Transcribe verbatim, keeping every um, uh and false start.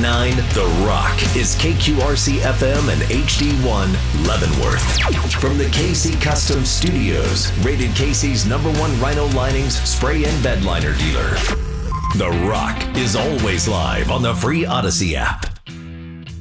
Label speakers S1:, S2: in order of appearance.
S1: nine The Rock is K Q R C F M and H D one Leavenworth. From the K C Custom Studios, rated K C's number one Rhino Linings spray and bed liner dealer. The Rock is always live on the free Odyssey app.